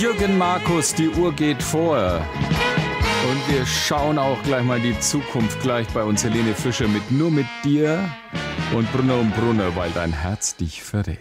Jürgen Markus, die Uhr geht vor. Und wir schauen auch gleich mal die Zukunft gleich bei uns. Helene Fischer mit Nur mit dir und Brunner und Brunner, weil dein Herz dich verrät.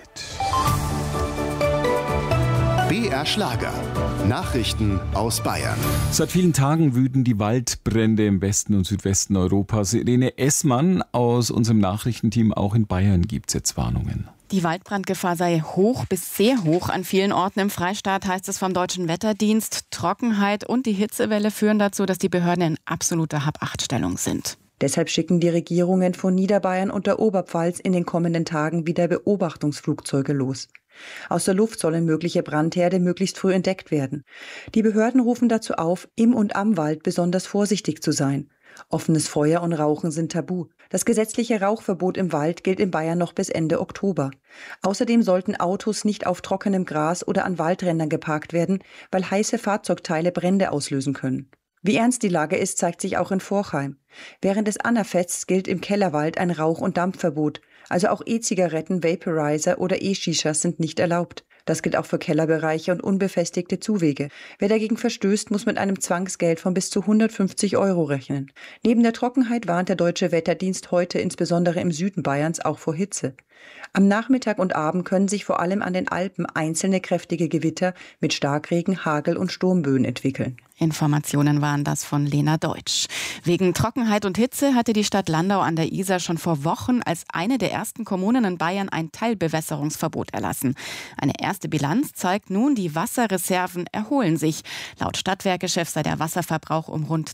BR Schlager. Nachrichten aus Bayern. Seit vielen Tagen wüten die Waldbrände im Westen und Südwesten Europas. Irene Essmann aus unserem Nachrichtenteam, auch in Bayern gibt es jetzt Warnungen. Die Waldbrandgefahr sei hoch bis sehr hoch an vielen Orten im Freistaat, heißt es vom Deutschen Wetterdienst. Trockenheit und die Hitzewelle führen dazu, dass die Behörden in absoluter Hab-Acht-Stellung sind. Deshalb schicken die Regierungen von Niederbayern und der Oberpfalz in den kommenden Tagen wieder Beobachtungsflugzeuge los. Aus der Luft sollen mögliche Brandherde möglichst früh entdeckt werden. Die Behörden rufen dazu auf, im und am Wald besonders vorsichtig zu sein. Offenes Feuer und Rauchen sind tabu. Das gesetzliche Rauchverbot im Wald gilt in Bayern noch bis Ende Oktober. Außerdem sollten Autos nicht auf trockenem Gras oder an Waldrändern geparkt werden, weil heiße Fahrzeugteile Brände auslösen können. Wie ernst die Lage ist, zeigt sich auch in Forchheim. Während des Annafests gilt im Kellerwald ein Rauch- und Dampfverbot. Also auch E-Zigaretten, Vaporizer oder E-Shishas sind nicht erlaubt. Das gilt auch für Kellerbereiche und unbefestigte Zuwege. Wer dagegen verstößt, muss mit einem Zwangsgeld von bis zu 150 € rechnen. Neben der Trockenheit warnt der Deutsche Wetterdienst heute insbesondere im Süden Bayerns auch vor Hitze. Am Nachmittag und Abend können sich vor allem an den Alpen einzelne kräftige Gewitter mit Starkregen, Hagel und Sturmböen entwickeln. Informationen waren das von Lena Deutsch. Wegen Trockenheit und Hitze hatte die Stadt Landau an der Isar schon vor Wochen als eine der ersten Kommunen in Bayern ein Teilbewässerungsverbot erlassen. Eine erste Bilanz zeigt nun, die Wasserreserven erholen sich. Laut Stadtwerkechef sei der Wasserverbrauch um rund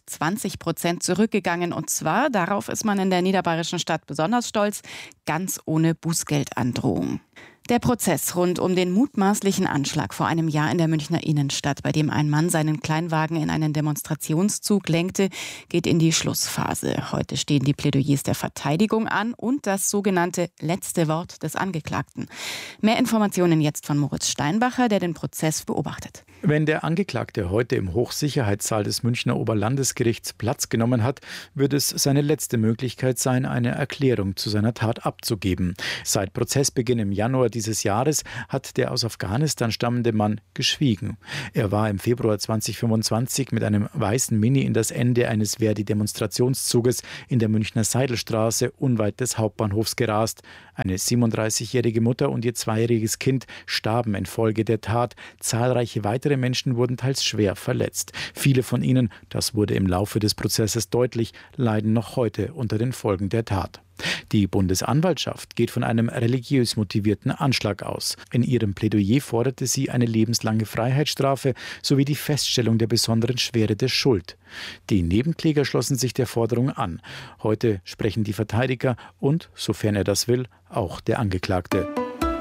20% zurückgegangen. Und zwar, darauf ist man in der niederbayerischen Stadt besonders stolz, ganz ohne Bußgeldandrohung. Der Prozess rund um den mutmaßlichen Anschlag vor einem Jahr in der Münchner Innenstadt, bei dem ein Mann seinen Kleinwagen in einen Demonstrationszug lenkte, geht in die Schlussphase. Heute stehen die Plädoyers der Verteidigung an und das sogenannte letzte Wort des Angeklagten. Mehr Informationen jetzt von Moritz Steinbacher, der den Prozess beobachtet. Wenn der Angeklagte heute im Hochsicherheitssaal des Münchner Oberlandesgerichts Platz genommen hat, wird es seine letzte Möglichkeit sein, eine Erklärung zu seiner Tat abzugeben. Seit Prozessbeginn im Januar dieses Jahres hat der aus Afghanistan stammende Mann geschwiegen. Er war im Februar 2025 mit einem weißen Mini in das Ende eines Verdi-Demonstrationszuges in der Münchner Seidelstraße unweit des Hauptbahnhofs gerast. Eine 37-jährige Mutter und ihr 2-jähriges Kind starben infolge der Tat. Zahlreiche weitere Menschen wurden teils schwer verletzt. Viele von ihnen, das wurde im Laufe des Prozesses deutlich, leiden noch heute unter den Folgen der Tat. Die Bundesanwaltschaft geht von einem religiös motivierten Anschlag aus. In ihrem Plädoyer forderte sie eine lebenslange Freiheitsstrafe sowie die Feststellung der besonderen Schwere der Schuld. Die Nebenkläger schlossen sich der Forderung an. Heute sprechen die Verteidiger und, sofern er das will, auch der Angeklagte.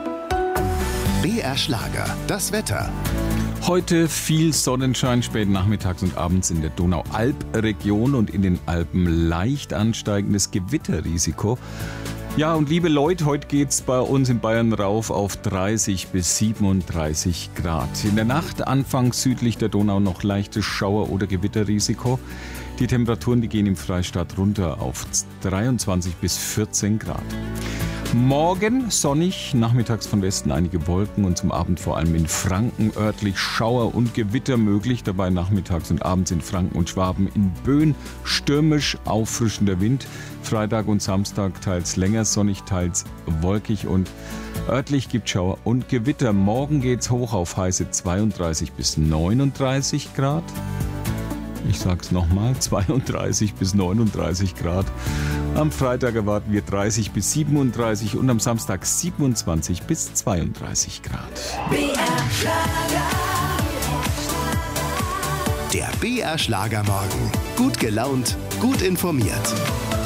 BR Schlager, das Wetter. Heute viel Sonnenschein, spät nachmittags und abends in der Donaualp-Region und in den Alpen leicht ansteigendes Gewitterrisiko. Ja, und liebe Leute, heute geht's bei uns in Bayern rauf auf 30 bis 37 Grad. In der Nacht anfangs südlich der Donau noch leichtes Schauer- oder Gewitterrisiko. Die Temperaturen, die gehen im Freistaat runter auf 23 bis 14 Grad. Morgen sonnig, nachmittags von Westen einige Wolken und zum Abend vor allem in Franken örtlich Schauer und Gewitter möglich. Dabei nachmittags und abends in Franken und Schwaben in Böen stürmisch auffrischender Wind. Freitag und Samstag teils länger sonnig, teils wolkig und örtlich gibt Schauer und Gewitter. Morgen geht's hoch auf heiße 32 bis 39 Grad. Ich sag's nochmal, 32 bis 39 Grad. Am Freitag erwarten wir 30 bis 37 und am Samstag 27 bis 32 Grad. Der BR Schlagermorgen. Gut gelaunt, gut informiert.